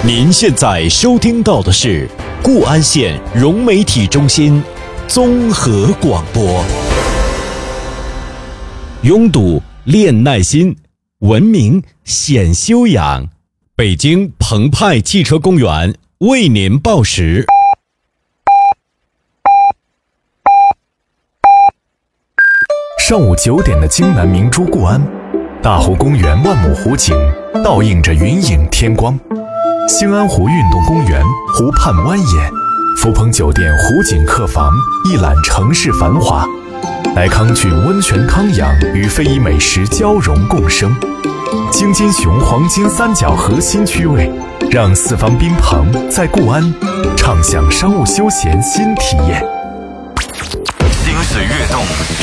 您现在收听到的是固安县融媒体中心综合广播。拥堵练耐心，文明显修养。北京澎湃汽车公园为您报时。 上午9点的京南明珠固安，大湖公园万亩湖景倒映着云影天光，兴安湖运动公园湖畔蜿蜒，福朋酒店湖景客房一览城市繁华，来康郡温泉康养与非遗美食交融共生，京津雄黄金三角核心区位，让四方宾朋在固安畅享商务休闲新体验。 心思跃动，